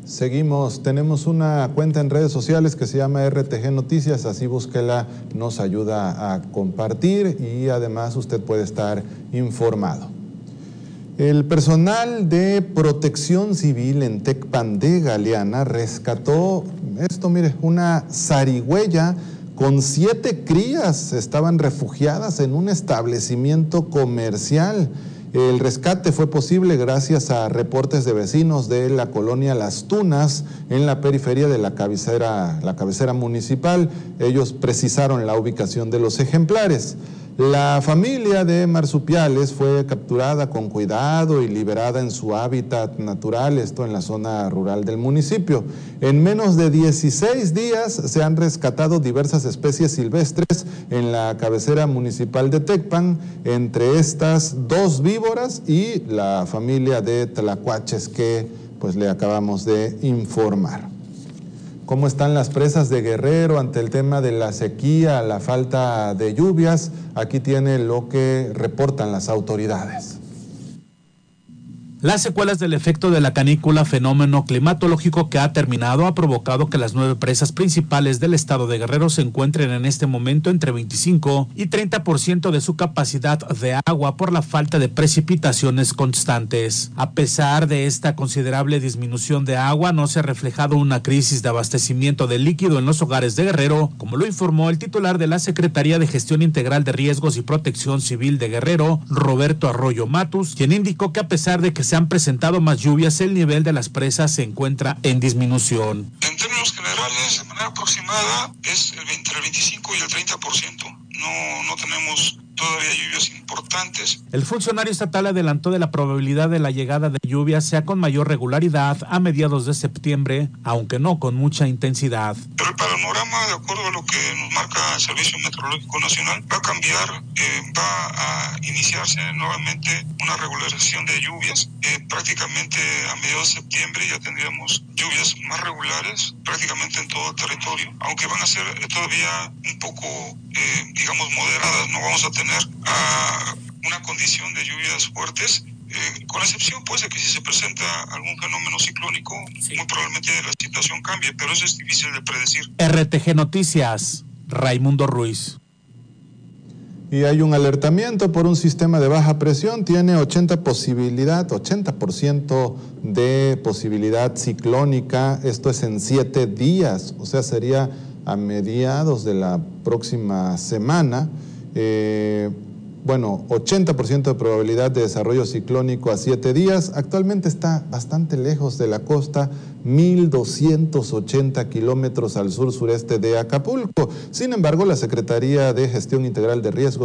Seguimos, tenemos una cuenta en redes sociales que se llama RTG Noticias, así búsquela, nos ayuda a compartir y además usted puede estar informado. El personal de protección civil en Tecpan de Galeana rescató, mire, una zarigüeya con 7 crías, estaban refugiadas en un establecimiento comercial. El rescate fue posible gracias a reportes de vecinos de la colonia Las Tunas, en la periferia de la cabecera municipal. Ellos precisaron la ubicación de los ejemplares. La familia de marsupiales fue capturada con cuidado y liberada en su hábitat natural, esto en la zona rural del municipio. En menos de 16 días se han rescatado diversas especies silvestres en la cabecera municipal de Tecpan, entre estas 2 víboras y la familia de tlacuaches que pues le acabamos de informar. ¿Cómo están las presas de Guerrero ante el tema de la sequía, la falta de lluvias? Aquí tiene lo que reportan las autoridades. Las secuelas del efecto de la canícula, fenómeno climatológico que ha terminado, ha provocado que las 9 presas principales del estado de Guerrero se encuentren en este momento entre 25 y 30% de su capacidad de agua por la falta de precipitaciones constantes. A pesar de esta considerable disminución de agua, no se ha reflejado una crisis de abastecimiento de líquido en los hogares de Guerrero, como lo informó el titular de la Secretaría de Gestión Integral de Riesgos y Protección Civil de Guerrero, Roberto Arroyo Matus, quien indicó que a pesar de que se han presentado más lluvias, el nivel de las presas se encuentra en disminución. En términos generales, de manera aproximada, es entre el 25 y el 30%. No tenemos todavía lluvias importantes. El funcionario estatal adelantó de la probabilidad de la llegada de lluvias sea con mayor regularidad a mediados de septiembre, aunque no con mucha intensidad. Pero el panorama, de acuerdo a lo que nos marca el Servicio Meteorológico Nacional, va a cambiar, va a iniciarse nuevamente una regularización de lluvias. Prácticamente a mediados de septiembre ya tendríamos lluvias más regulares prácticamente en todo el territorio, aunque van a ser todavía un poco, digamos, moderadas. No vamos a tener una condición de lluvias fuertes, con excepción pues de que si se presenta algún fenómeno ciclónico, muy probablemente la situación cambie, pero eso es difícil de predecir. RTG Noticias, Raimundo Ruiz. Y hay un alertamiento por un sistema de baja presión, tiene 80% de posibilidad ciclónica, esto es en 7 días, o sea, sería a mediados de la próxima semana. 80% de probabilidad de desarrollo ciclónico a 7 días. Actualmente está bastante lejos de la costa, 1.280 kilómetros al sur-sureste de Acapulco. Sin embargo, la Secretaría de Gestión Integral de Riesgos